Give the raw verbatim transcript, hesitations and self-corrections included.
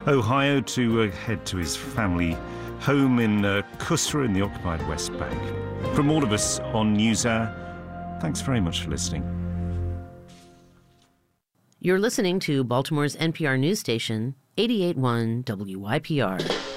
Ohio to uh, head to his family home in uh, Kusra in the occupied West Bank. From all of us on NewsHour, thanks very much for listening. You're listening to Baltimore's N P R news station, eighty-eight point one W Y P R.